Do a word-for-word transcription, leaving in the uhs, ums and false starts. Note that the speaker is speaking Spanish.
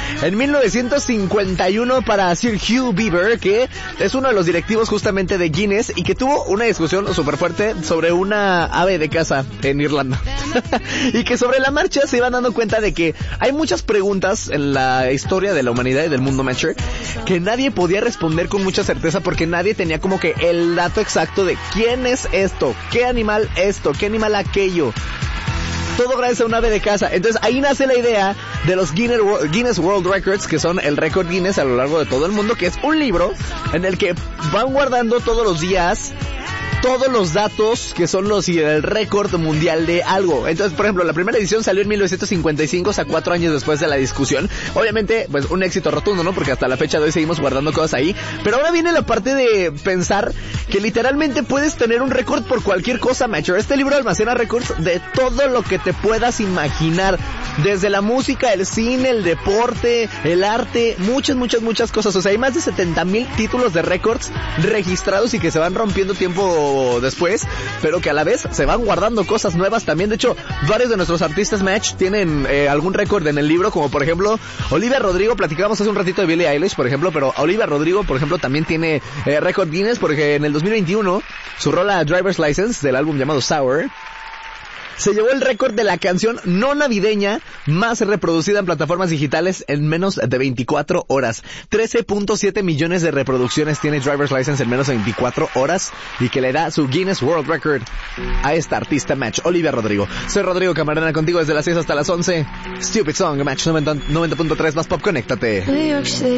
en mil novecientos cincuenta y uno para Sir Hugh Beaver, que es uno de los directivos justamente de Guinness y que tuvo una discusión súper fuerte sobre una ave de caza en Irlanda. Y que sobre la marcha se iban dando cuenta de que hay muchas preguntas en la historia de la humanidad y del mundo mature que nadie podía responder con mucha certeza porque nadie tenía como que el dato exacto de quién es esto, qué animal esto, qué animal aquello. Todo gracias a un ave de caza. Entonces ahí nace la idea de los Guinness, Guinness World Records, que son el récord Guinness a lo largo de todo el mundo, que es un libro en el que van guardando todos los días todos los datos que son los el récord mundial de algo. Entonces, por ejemplo, la primera edición salió en mil novecientos cincuenta y cinco, o sea, cuatro años después de la discusión. Obviamente, pues un éxito rotundo, ¿no? Porque hasta la fecha de hoy seguimos guardando cosas ahí. Pero ahora viene la parte de pensar que literalmente puedes tener un récord por cualquier cosa, macho. Este libro almacena récords de todo lo que te puedas imaginar. Desde la música, el cine, el deporte, el arte, muchas, muchas, muchas cosas. O sea, hay más de setenta mil títulos de récords registrados y que se van rompiendo tiempo después, pero que a la vez se van guardando cosas nuevas también. De hecho, varios de nuestros artistas match tienen eh, algún récord en el libro, como por ejemplo Olivia Rodrigo. Platicábamos hace un ratito de Billie Eilish, por ejemplo, pero Olivia Rodrigo, por ejemplo, también tiene eh, récord Guinness, porque en el dos mil veintiuno su rola Driver's License del álbum llamado Sour se llevó el récord de la canción no navideña más reproducida en plataformas digitales en menos de veinticuatro horas. trece punto siete millones de reproducciones tiene Driver's License en menos de veinticuatro horas y que le da su Guinness World Record a esta artista match, Olivia Rodrigo. Soy Rodrigo Camarena contigo desde las seis hasta las once. Stupid Song, match noventa punto tres, más pop, conéctate.